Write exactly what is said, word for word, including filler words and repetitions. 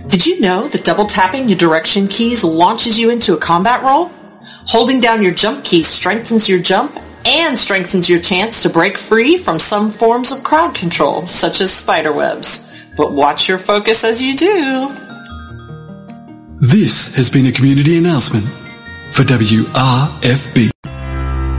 Did you know that double tapping your direction keys launches you into a combat roll? Holding down your jump key strengthens your jump and strengthens your chance to break free from some forms of crowd control, such as spiderwebs. But watch your focus as you do. This has been a community announcement for W R F B.